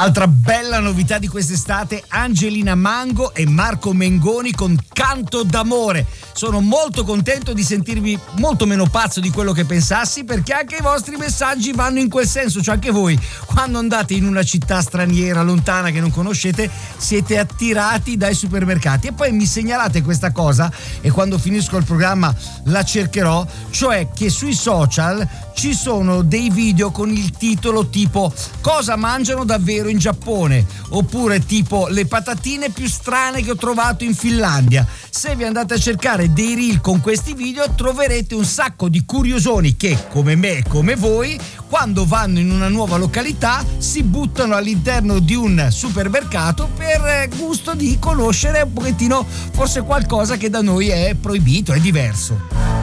Altra bella novità di quest'estate, Angelina Mango e Marco Mengoni con Canto d'amore. Sono molto contento di sentirvi molto meno pazzo di quello che pensassi, perché anche i vostri messaggi vanno in quel senso. Cioè anche voi, quando andate in una città straniera, lontana, che non conoscete, siete attirati dai supermercati. E poi mi segnalate questa cosa e quando finisco il programma la cercherò, cioè che sui social ci sono dei video con il titolo tipo "Cosa mangiano davvero in Giappone", oppure tipo "Le patatine più strane che ho trovato in Finlandia". Se vi andate a cercare dei reel con questi video troverete un sacco di curiosoni che, come me e come voi, quando vanno in una nuova località si buttano all'interno di un supermercato per gusto di conoscere un pochettino forse qualcosa che da noi è proibito, è diverso.